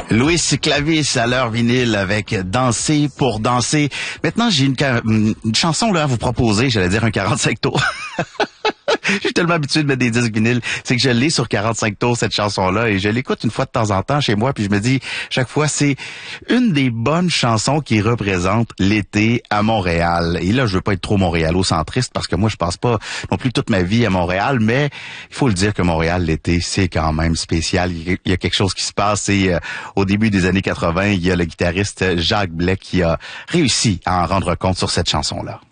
Louis Clavis à l'heure vinyle avec Danser pour danser. Maintenant, j'ai une chanson là à vous proposer, j'allais dire un 45 tours. Je suis tellement habitué de mettre des disques vinyles, c'est que je l'ai sur 45 tours cette chanson-là et je l'écoute une fois de temps en temps chez moi puis je me dis chaque fois c'est une des bonnes chansons qui représente l'été à Montréal. Et là je veux pas être trop montréalo-centriste parce que moi je passe pas non plus toute ma vie à Montréal, mais il faut le dire que Montréal l'été c'est quand même spécial. Il y a quelque chose qui se passe et au début des années 80 il y a le guitariste Jacques Blais qui a réussi à en rendre compte sur cette chanson-là.